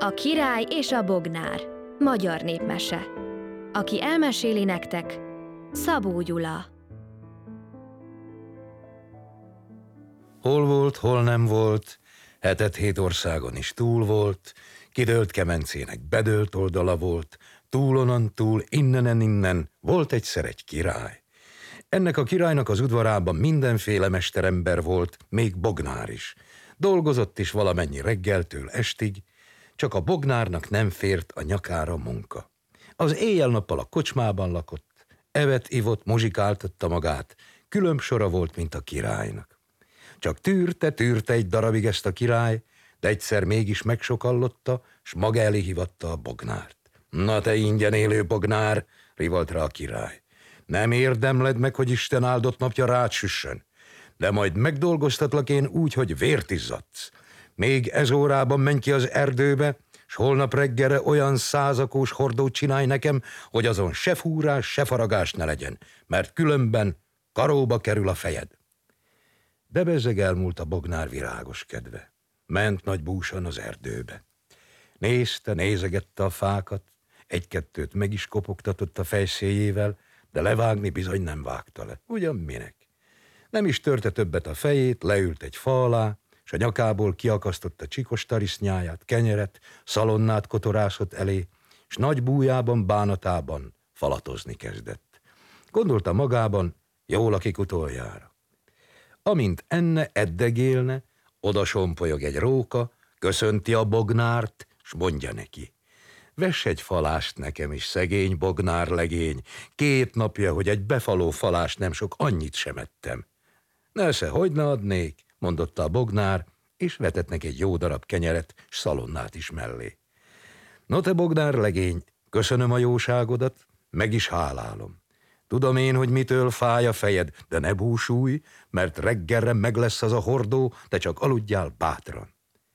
A király és a bognár. Magyar népmese. Aki elmeséli nektek, Szabó Gyula. Hol volt, hol nem volt, hetet hét országon is túl volt, kidőlt kemencének bedőlt oldala volt, túlonan túl, innen, volt egyszer egy király. Ennek a királynak az udvarában mindenféle mesterember volt, még bognár is. Dolgozott is valamennyi reggeltől estig, csak a bognárnak nem fért a nyakára munka. Az éjjel-nappal a kocsmában lakott, evett, ivott, muzsikáltatta magát, különb sora volt, mint a királynak. Csak tűrte egy darabig ezt a király, de egyszer mégis megsokallotta, s maga elé hívatta a bognárt. Na te ingyen élő bognár, rivalt rá a király. Nem érdemled meg, hogy Isten áldott napja rád süssön, de majd megdolgoztatlak én úgy, hogy vért izzadsz. Még ez órában menj ki az erdőbe, s holnap reggelre olyan 100 akós hordót csinálj nekem, hogy azon se fúrás, se faragás ne legyen, mert különben karóba kerül a fejed. De bezzeg elmúlt a bognár virágos kedve. Ment nagy búsan az erdőbe. Nézegette a fákat, egy-kettőt meg is kopogtatott a fejszéjével, de levágni bizony nem vágta le. Ugyan minek? Nem is törte többet a fejét, leült egy fa alá, s a nyakából kiakasztotta csikos tarisznyáját, kenyeret, szalonnát kotorászott elé, s nagy bújában, bánatában falatozni kezdett. Gondolta magában, jól lakik utoljára. Amint enne, eddegélne, oda sompolyog egy róka, köszönti a bognárt, s mondja neki: vess egy falást nekem is, szegény bognár legény, 2 napja, hogy egy befaló falást nem sok, annyit sem ettem. Nesze, hogy ne adnék, mondotta a bognár, és vetett neki egy jó darab kenyeret, s szalonnát is mellé. No te bognár legény, köszönöm a jóságodat, meg is hálálom. Tudom én, hogy mitől fáj a fejed, de ne búsulj, mert reggelre meg lesz az a hordó, te csak aludjál bátran.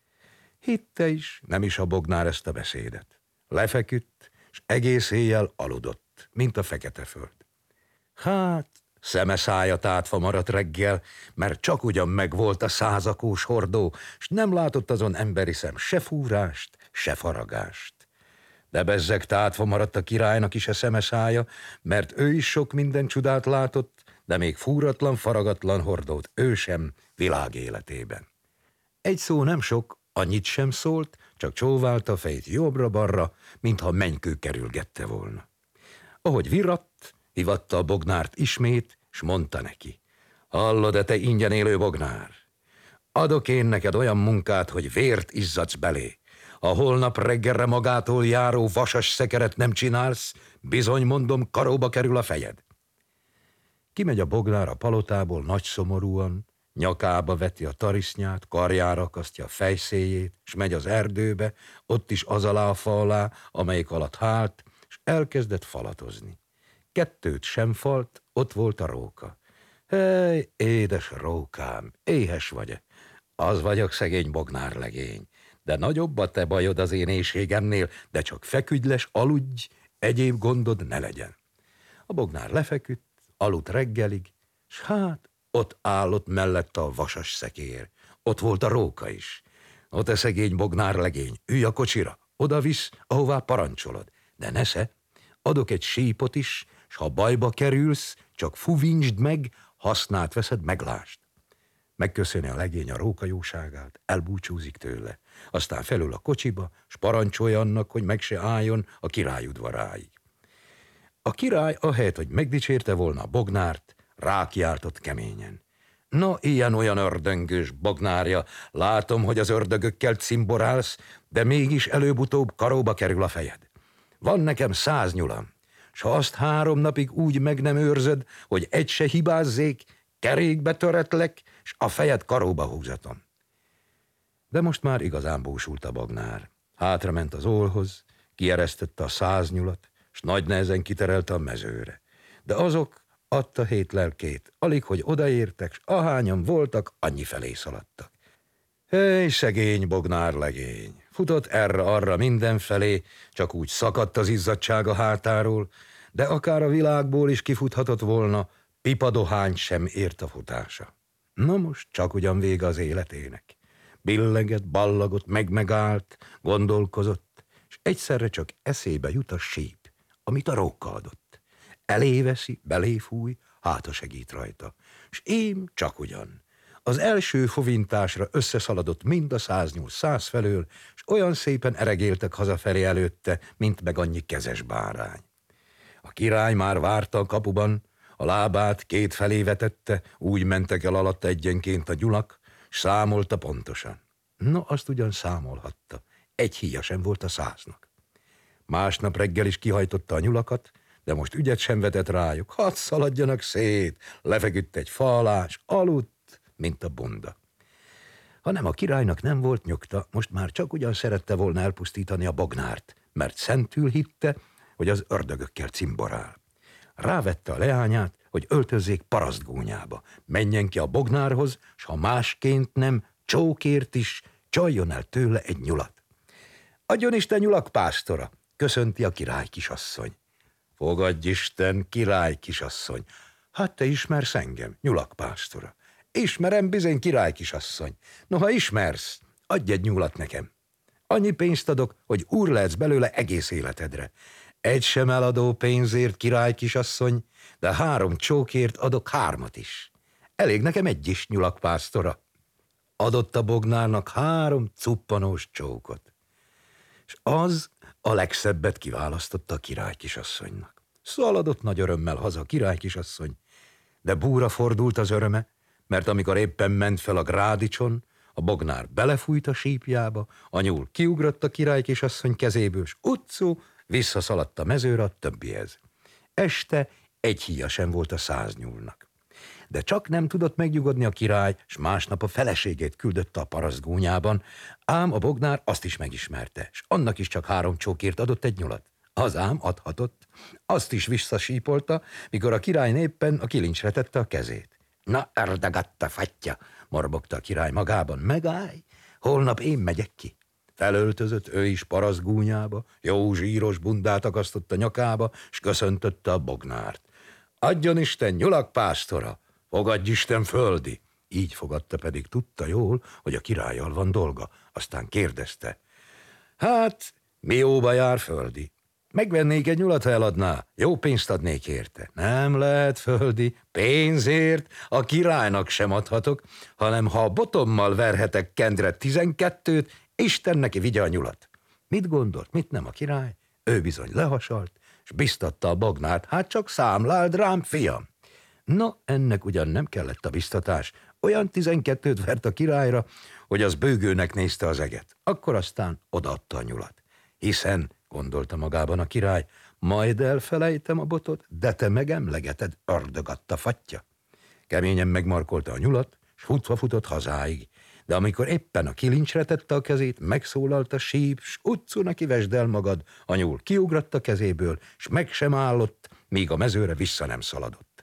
Hitte is, nem is a bognár ezt a beszédet. Lefeküdt, s egész éjjel aludott, mint a fekete föld. Hát, szeme szája tátva maradt reggel, mert csak ugyan megvolt a 100 akós hordó, s nem látott azon emberi szem se fúrást, se faragást. De bezzeg tátva maradt a királynak is a szeme szája, mert ő is sok minden csodát látott, de még fúratlan, faragatlan hordót ő sem világ életében. Egy szó nem sok, annyit sem szólt, csak csóválta a fejét jobbra-balra, mintha mennykő kerülgette volna. Ahogy virratt, hívatta a bognárt ismét, s mondta neki: hallod-e, te ingyen élő bognár? Adok én neked olyan munkát, hogy vért izzadsz belé. Ha holnap reggelre magától járó vasas szekeret nem csinálsz, bizony mondom, karóba kerül a fejed. Kimegy a bognár a palotából nagy szomorúan, nyakába veti a tarisznyát, karjára akasztja a fejszéjét, s megy az erdőbe, ott is az alá a fa alá, amelyik alatt hált, s elkezdett falatozni. 2 sem falt, ott volt a róka. Hely, édes rókám, éhes vagy-e? Az vagyok, szegény bognár legény. De nagyobb a te bajod az én éhségemnél, de csak feküdj les, aludj, egyéb gondod ne legyen. A bognár lefeküdt, aludt reggelig, s hát ott állott mellette a vasas szekér. Ott volt a róka is. Ott a szegény bognár legény, ülj a kocsira, oda visz, ahová parancsolod. De nesze, adok egy sípot is, s ha bajba kerülsz, csak fuvincsd meg, hasznát veszed, meglásd. Megköszöni a legény a róka jóságát, elbúcsúzik tőle, aztán felül a kocsiba, s parancsolja annak, hogy meg se álljon a király udvaráig. A király, ahelyett, hogy megdicsérte volna a bognárt, rákiáltott keményen: na, ilyen-olyan ördöngős bognárja, látom, hogy az ördögökkel cimborálsz, de mégis előbb-utóbb karóba kerül a fejed. Van nekem 100 nyulam, s ha azt 3 napig úgy meg nem őrzöd, hogy egy se hibázzék, kerékbe töretlek, s a fejed karóba húzatom. De most már igazán búsult a bognár. Hátrament az ólhoz, kieresztette a 100 nyulat, s nagy nehezen kiterelte a mezőre. De azok adta 7 lelkét, alig, hogy odaértek, s ahányan voltak, annyi felé szaladtak. Hely, szegény bognár legény! Futott erre-arra mindenfelé, csak úgy szakadt az izzadság a hátáról, de akár a világból is kifuthatott volna, pipa dohány sem ért a futása. Na most csak ugyan vége az életének. billegett, ballagott, megállt, gondolkozott, és egyszerre csak eszébe jut a síp, amit a róka adott. Eléveszi, beléfúj, hátra segít rajta. És ím csak ugyan. Az első fovintásra összeszaladott mind a 100 nyúl 100 felől, és olyan szépen eregéltek hazafelé előtte, mint meg annyi kezes bárány. A király már várta a kapuban, a lábát két felé vetette, úgy mentek el alatta egyenként a nyulak, s számolta pontosan. No, azt ugyan számolhatta. Egy híja sem volt a 100-nak. Másnap reggel is kihajtotta a nyulakat, de most ügyet sem vetett rájuk. Hadd szaladjanak szét, lefeküdt egy fa alá, s aludt, mint a bunda. Hanem a királynak nem volt nyugta, most már csak ugyan szerette volna elpusztítani a Bognárt, mert szentül hitte, hogy az ördögökkel cimborál. Rávette a leányát, hogy öltözzék parasztgónyába, menjen ki a Bognárhoz, s ha másként nem, csókért is, csaljon el tőle egy nyulat. Adjon Isten nyulak pásztora, köszönti a király kisasszony. Fogadj Isten, király kisasszony, hát te ismersz engem, nyulak pásztora. Ismerem bizony, király kisasszony. Noha ismersz, adj egy nyulat nekem. Annyi pénzt adok, hogy úr lehetsz belőle egész életedre. Egy sem eladó pénzért, király kisasszony, de 3 csókért adok 3 is. Elég nekem egy is, nyulak pásztora. Adott a Bognárnak 3 cuppanós csókot. És az a legszebbet kiválasztotta a király kisasszonynak. Szaladott nagy örömmel haza a király kisasszony, de búra fordult az öröme, mert amikor éppen ment fel a grádicson, a Bognár belefújt a sípjába, a nyúl kiugrott a király kisasszony kezéből, s utcú visszaszaladt a mezőre a többihez. Este egy híja sem volt a 100 nyúlnak. De csak nem tudott megnyugodni a király, s másnap a feleségét küldötte a parasztgónyában, ám a Bognár azt is megismerte, s annak is csak 3 csókért adott egy nyulat. Az ám adhatott, azt is visszasípolta, mikor a király éppen a kilincsre tette a kezét. Na, erdagatta fatya, morbogta a király magában, megállj, holnap én megyek ki. Felöltözött ő is parasztgúnyába, jó zsíros bundát akasztott a nyakába, s köszöntötte a Bognárt. Adjon Isten nyulak pásztora, fogadj Isten földi. Így fogadta, pedig tudta jól, hogy a királlyal van dolga. Aztán kérdezte. Hát, mi jóba jár földi? Megvennék egy nyulat, ha eladná, jó pénzt adnék érte. Nem lehet, földi, pénzért a királynak sem adhatok, hanem ha a botommal verhetek kendre 12-t, Isten neki vigye a nyulat. Mit gondolt, mit nem a király? Ő bizony lehasalt, és biztatta a Bognárt, hát csak számláld rám, fiam. No, ennek ugyan nem kellett a biztatás, olyan 12-t vert a királyra, hogy az bőgőnek nézte az eget. Akkor aztán odaadta a nyulat. Hiszen, gondolta magában a király, majd elfelejtem a botot, de te megemlegeted, ördögatta fatya. Keményen megmarkolta a nyulat, s futva futott hazáig. De amikor éppen a kilincsre tette a kezét, megszólalt a síp, s utcu neki vesd el magad, a nyúl kiugrott a kezéből, s meg sem állott, míg a mezőre vissza nem szaladott.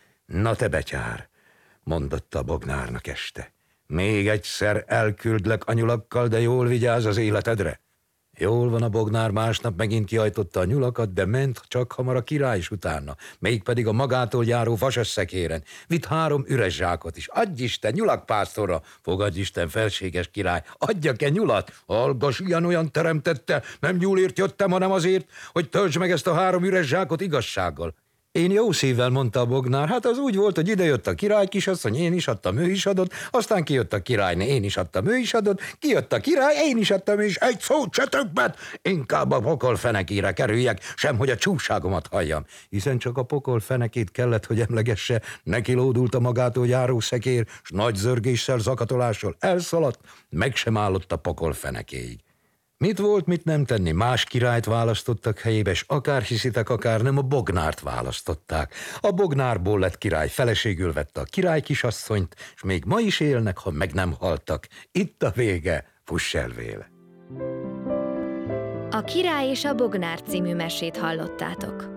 Na te betyár, mondotta a Bognárnak este, még egyszer elküldlek a nyulakkal, de jól vigyázz az életedre. Jól van, a Bognár másnap megint kihajtotta a nyulakat, de ment csak hamar a király is utána, mégpedig a magától járó vasösszekéren. Vitt 3 üres zsákot is. Adj Isten nyulak pásztorra, fogadj Isten felséges király, adjak-e nyulat? Hallgass, ilyen-olyan teremtette, nem nyúlért jöttem, hanem azért, hogy töltsd meg ezt a 3 üres zsákot igazsággal. Én jó szívvel, mondta a Bognár, hát az úgy volt, hogy idejött a király kisasszony, én is adtam, ő is adott, aztán kijött a királyné, én is adtam, ő is adott, kijött a király, én is adtam, és egy szót se többet, inkább a pokol fenekére kerüljek, sem hogy a csúságomat halljam. Hiszen csak a pokol fenekét kellett, hogy emlegesse, neki lódult a magától járó szekér, s nagy zörgéssel, zakatolással elszaladt, meg sem állott a pokol fenekéig. Mit volt, mit nem tenni? Más királyt választottak helyébe, és akár hiszitek, akár nem, a Bognárt választották. A Bognárból lett király, feleségül vette a király kisasszonyt, és még ma is élnek, ha meg nem haltak. Itt a vége, fuss el véle. A Király és a Bognár című mesét hallottátok.